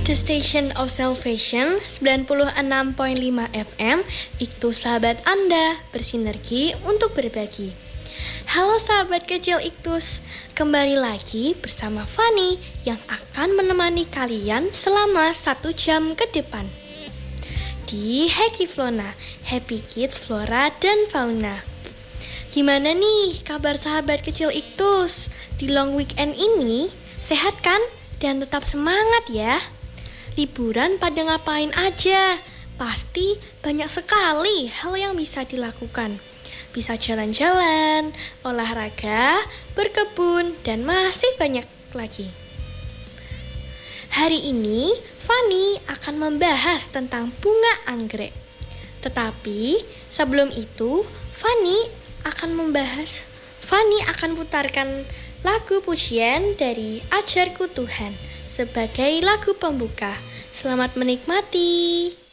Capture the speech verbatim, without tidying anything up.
The Station of Salvation sembilan puluh enam koma lima F M, itu sahabat Anda bersinergi untuk berbagi. Halo sahabat kecil Iktus, kembali lagi bersama Fani yang akan menemani kalian selama satu jam ke depan di Happy Flora, Happy Kids Flora dan Fauna. Gimana nih kabar sahabat kecil Iktus? Di long weekend ini, sehat kan? Dan tetap semangat ya. Liburan pada ngapain aja? Pasti banyak sekali hal yang bisa dilakukan. Bisa jalan-jalan, olahraga, berkebun, dan masih banyak lagi. Hari ini, Fani akan membahas tentang bunga anggrek. Tetapi, sebelum itu, Fani akan membahas, Fani akan putarkan lagu pujian dari Ajarku Tuhan sebagai lagu pembuka. Selamat menikmati.